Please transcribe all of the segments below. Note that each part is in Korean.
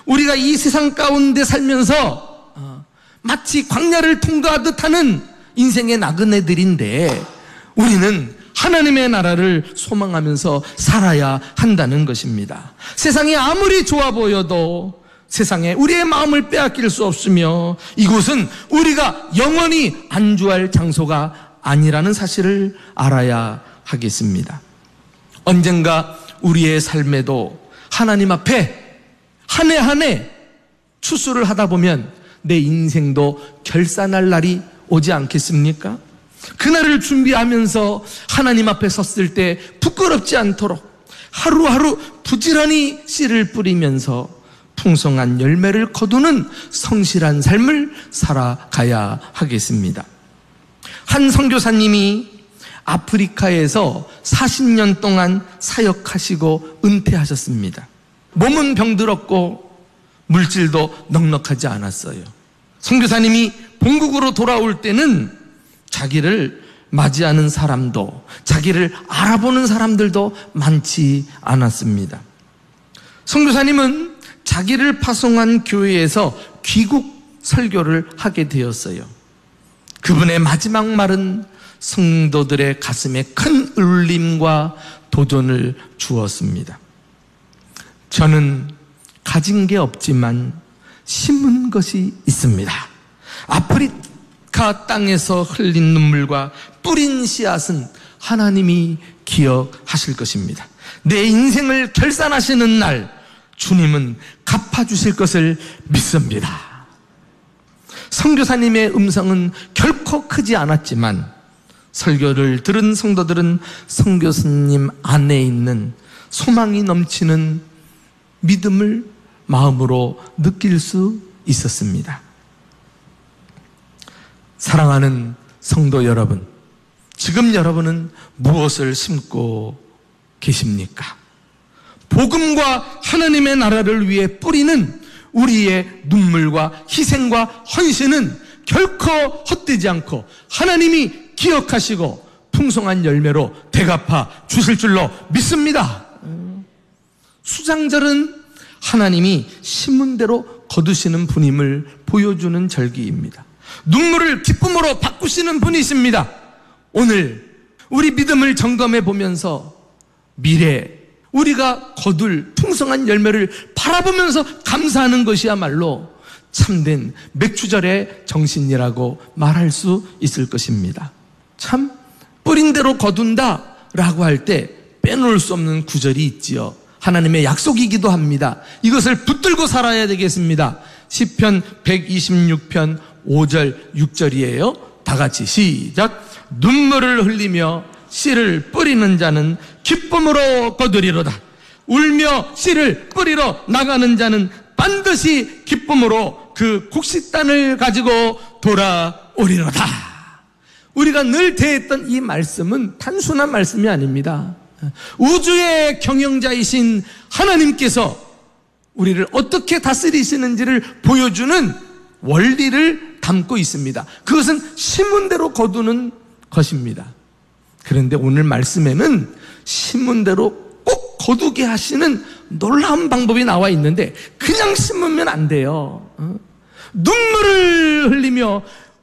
우리가 이 세상 가운데 살면서 마치 광야를 통과하듯 하는 인생의 나그네들인데 우리는 하나님의 나라를 소망하면서 살아야 한다는 것입니다. 세상이 아무리 좋아 보여도 세상에 우리의 마음을 빼앗길 수 없으며 이곳은 우리가 영원히 안주할 장소가 아니라는 사실을 알아야 하겠습니다. 언젠가 우리의 삶에도 하나님 앞에 한 해 한 해 추수를 하다 보면 내 인생도 결산할 날이 오지 않겠습니까? 그날을 준비하면서 하나님 앞에 섰을 때 부끄럽지 않도록 하루하루 부지런히 씨를 뿌리면서 풍성한 열매를 거두는 성실한 삶을 살아가야 하겠습니다. 한 선교사님이 아프리카에서 40년 동안 사역하시고 은퇴하셨습니다. 몸은 병들었고 물질도 넉넉하지 않았어요. 선교사님이 본국으로 돌아올 때는 자기를 맞이하는 사람도, 자기를 알아보는 사람들도 많지 않았습니다. 선교사님은 자기를 파송한 교회에서 귀국 설교를 하게 되었어요. 그분의 마지막 말은 성도들의 가슴에 큰 울림과 도전을 주었습니다. 저는 가진 게 없지만 심은 것이 있습니다. 아프리카 땅에서 흘린 눈물과 뿌린 씨앗은 하나님이 기억하실 것입니다. 내 인생을 결산하시는 날 주님은 갚아주실 것을 믿습니다. 선교사님의 음성은 결코 크지 않았지만 설교를 들은 성도들은 선교사님 안에 있는 소망이 넘치는 믿음을 마음으로 느낄 수 있었습니다. 사랑하는 성도 여러분, 지금 여러분은 무엇을 심고 계십니까? 복음과 하나님의 나라를 위해 뿌리는 우리의 눈물과 희생과 헌신은 결코 헛되지 않고 하나님이 기억하시고 풍성한 열매로 대갚아 주실 줄로 믿습니다. 수장절은 하나님이 심은 대로 거두시는 분임을 보여주는 절기입니다. 눈물을 기쁨으로 바꾸시는 분이십니다. 오늘 우리 믿음을 점검해 보면서 미래 우리가 거둘 풍성한 열매를 바라보면서 감사하는 것이야말로 참된 맥주절의 정신이라고 말할 수 있을 것입니다. 참 뿌린 대로 거둔다라고 할 때 빼놓을 수 없는 구절이 있지요. 하나님의 약속이기도 합니다. 이것을 붙들고 살아야 되겠습니다. 시편 126편 5절 6절이에요. 다 같이 시작. 눈물을 흘리며 씨를 뿌리는 자는 기쁨으로 거두리로다. 울며 씨를 뿌리러 나가는 자는 반드시 기쁨으로 그 곡식단을 가지고 돌아오리로다. 우리가 늘 대했던 이 말씀은 단순한 말씀이 아닙니다. 우주의 경영자이신 하나님께서 우리를 어떻게 다스리시는지를 보여주는 원리를 담고 있습니다. 그것은 심은 대로 거두는 것입니다. 그런데 오늘 말씀에는 심은 대로 꼭 거두게 하시는 놀라운 방법이 나와 있는데 그냥 심으면 안 돼요. 눈물을 흘리며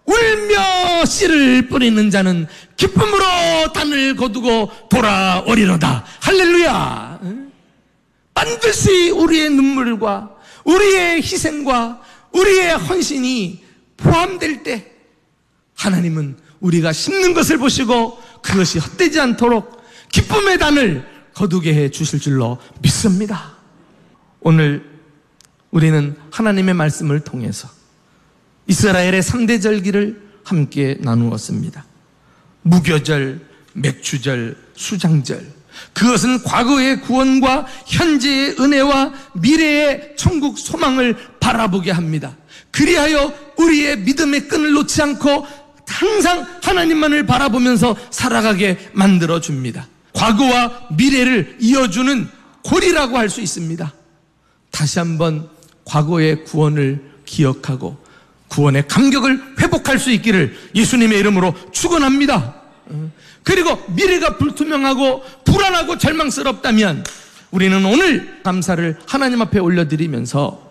울며 씨를 뿌리는 자는 기쁨으로 단을 거두고 돌아오리로다. 할렐루야. 반드시 우리의 눈물과 우리의 희생과 우리의 헌신이 포함될 때 하나님은 우리가 심는 것을 보시고 그것이 헛되지 않도록 기쁨의 단을 거두게 해 주실 줄로 믿습니다. 오늘 우리는 하나님의 말씀을 통해서 이스라엘의 3대 절기를 함께 나누었습니다. 무교절, 맥주절, 수장절. 그것은 과거의 구원과 현재의 은혜와 미래의 천국 소망을 바라보게 합니다. 그리하여 우리의 믿음의 끈을 놓지 않고 항상 하나님만을 바라보면서 살아가게 만들어줍니다. 과거와 미래를 이어주는 고리라고 할 수 있습니다. 다시 한번 과거의 구원을 기억하고 구원의 감격을 회복할 수 있기를 예수님의 이름으로 축원합니다. 그리고 미래가 불투명하고 불안하고 절망스럽다면 우리는 오늘 감사를 하나님 앞에 올려드리면서